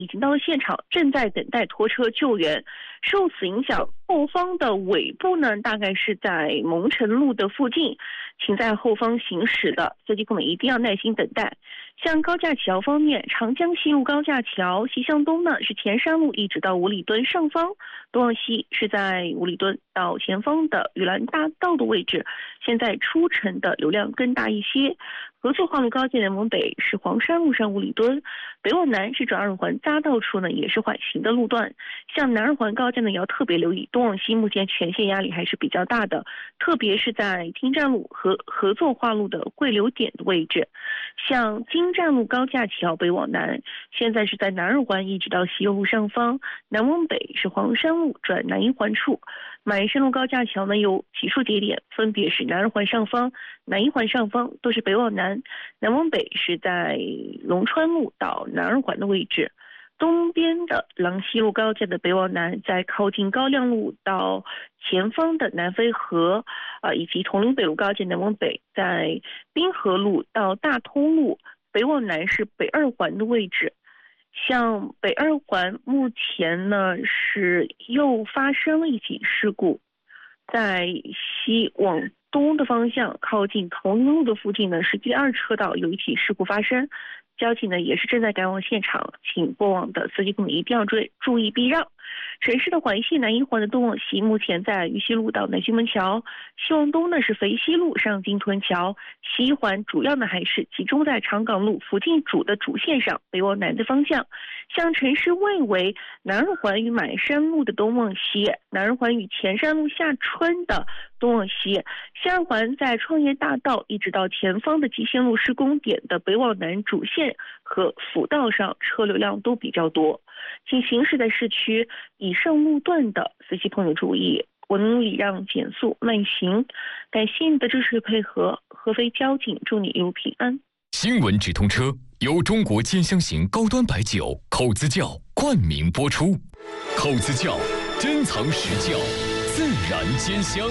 已经到了现场，正在等待拖车救援。受此影响，后方的尾部呢，大概是在蒙城路的附近，请在后方行驶的司机朋友一定要耐心等待。像高架桥方面，长江西路高架桥西向东呢是田山路一直到五里墩上方，东往西是在五里墩到前方的玉兰大道的位置，现在出城的流量更大一些。合作化路高架南往北是黄山路上五里墩，北往南是转二环匝道处呢也是缓行的路段。像南二环高架呢也要特别留意，东往西目前全线压力还是比较大的，特别是在汀站路和合作化路的桂流点的位置。像金站路高架桥北往南，现在是在南二环一直到西右路上方，南往北是黄山路转南一环处。马鞍山路高架桥呢有几处节点，分别是南二环上方、南一环上方，都是北往南，南往北是在龙川路到南二环的位置。东边的郎西路高架的北往南，在靠近高亮路到前方的南飞河，以及铜陵北路高架南往北，在滨河路到大通路北往南是北二环的位置。像北二环目前呢是又发生了一起事故，在西往东的方向靠近铜陵路的附近呢是第二车道有一起事故发生，交警呢也是正在赶往现场，请过往的司机朋友一定要注意避让。城市的环线南一环的东往西，目前在玉溪路到南浔门桥，西往东呢是肥西路上金屯桥，西一环主要呢还是集中在长港路附近主线上北往南的方向。像城市外围南二环与马鞍山路的东往西，南二环与前山路下村的东往西，西二环在创业大道一直到前方的集贤路施工点的北往南主线和辅道上车流量都比较多，请行驶在市区以上路段的司机朋友注意，稳礼让减速慢行。感谢你的支持配合，合肥交警祝你一路平安。 新闻直通车由中国尖香型高端白酒口子窖冠名播出，口子窖珍藏实窖，自然尖香。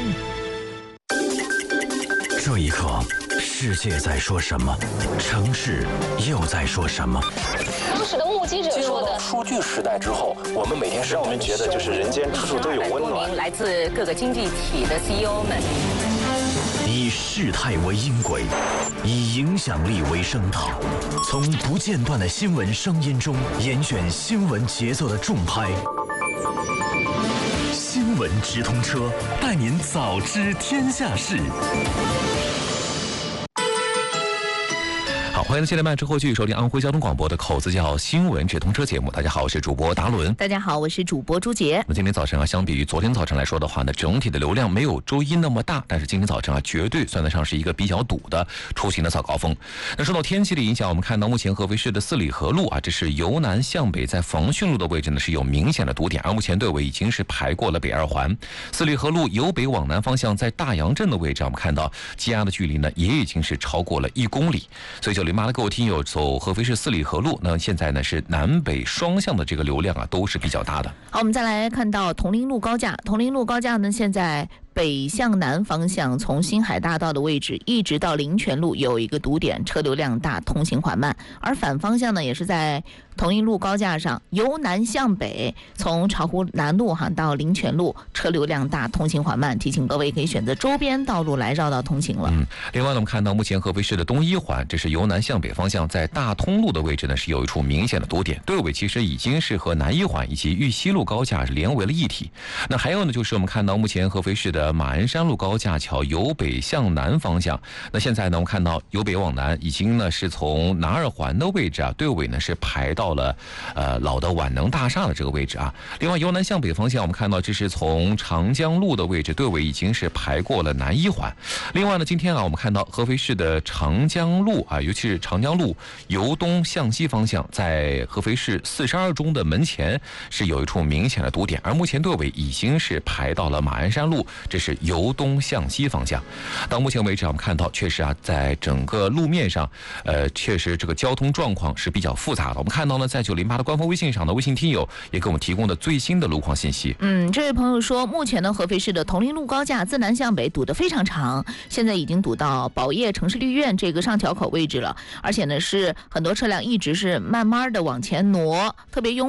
这一刻，世界在说什么？城市又在说什么？ 当时的目击者说的， 数据时代之后，我们每天让我们觉得就是人间处处都有温暖。 来自各个经济体的 CEO 们， 以事态为音轨，以影响力为声塔，从不间断的新闻声音中严选新闻节奏的重拍。新闻直通车，带您早知天下事。 好，欢迎现在慢之后继续收听安徽交通广播的口子窖新闻直通车节目。大家好，我是主播达伦。 大家好，我是主播朱杰。 那今天早晨相比于昨天早晨来说的话呢，整体的流量没有周一那么大，但是今天早晨绝对算得上是一个比较堵的出行的早高峰。那受到天气的影响，我们看到目前合肥市的四里河路这是由南向北，在防汛路的位置呢是有明显的堵点，而目前队尾已经是排过了北二环。四里河路由北往南方向，在大杨镇的位置，我们看到积压的距离呢也已经是超过了1公里，所以就马了各位听友走合肥市四里河路，那现在呢是南北双向的这个流量都是比较大的。 好，我们再来看到铜陵路高架，铜陵路高架呢现在北向南方向，从新海大道的位置一直到灵泉路有一个堵点，车流量大，通行缓慢。而反方向呢，也是在铜陵路高架上，由南向北，从巢湖南路到灵泉路，车流量大，通行缓慢。提醒各位可以选择周边道路来绕道通行了。 另外呢，我们看到目前合肥市的东一环，这是由南向北方向，在大通路的位置呢是有一处明显的堵点，队尾其实已经是和南一环以及玉溪路高架是连为了一体。那还有呢，就是我们看到目前合肥市的马鞍山路高架桥由北向南方向，那现在呢我们看到由北往南已经呢是从南二环的位置队尾呢是排到了老的皖能大厦的这个位置另外由南向北方向，我们看到这是从长江路的位置，队尾已经是排过了南一环。另外呢，今天我们看到合肥市的长江路尤其是长江路由东向西方向，在合肥市42中的门前是有一处明显的堵点，而目前队尾已经是排到了马鞍山路这是由东向西方向。到目前为止，我们看到确实在整个路面上，确实这个交通状况是比较复杂的。我们看到呢，在908的官方微信上的微信听友也给我们提供了最新的路况信息。 这位朋友说，目前呢，合肥市的铜陵路高架自南向北堵得非常长，现在已经堵到宝业城市绿苑这个上桥口位置了，而且呢是很多车辆一直是慢慢的往前挪，特别拥